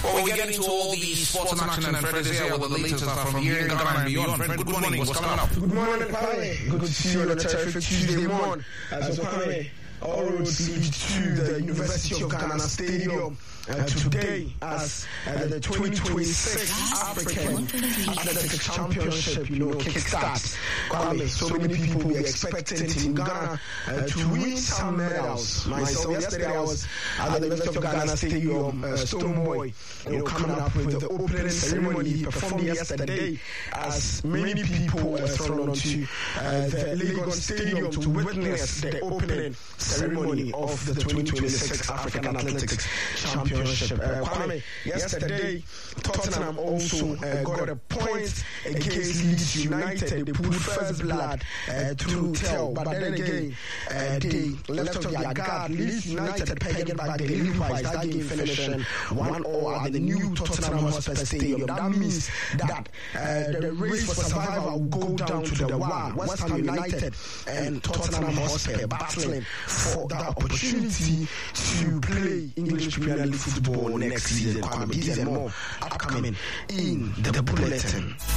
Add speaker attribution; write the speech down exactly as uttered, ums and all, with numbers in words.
Speaker 1: Well, we get into all the sports and action, and Fred is here with the latest stuff from here in Ghana and beyond. Fred, good morning. What's coming up?
Speaker 2: Good morning, Kwame. Good to see you on a terrific Tuesday morning. As Kwame, all roads lead to the University of Ghana Stadium. Uh, today, as uh, the twenty twenty-six African Athletics Championship, you know, kickstarts. Kwame, so many people were expecting Team Ghana uh, to win some medals. Myself, yesterday I was at the University of Ghana Stadium, uh, Stoneboy, you know, coming up with the opening ceremony he performed yesterday, as many people were thrown onto uh, the Legon Stadium to witness the opening ceremony of the twenty twenty-six African Athletics Championship. Uh, Kwame, yesterday, Tottenham also uh, got a point against Leeds United. They put first blood uh, through Tell, but then again, uh, they left off their guard. Leeds United pegged back the Levi's. That game finishing one all at the new Tottenham Hotspur Stadium. That means that uh, the race for survival will go down to the wire. West Ham United and Tottenham Hotspur battling for that opportunity to play English Premier League football next season. Kwame, these and more upcoming in the bulletin.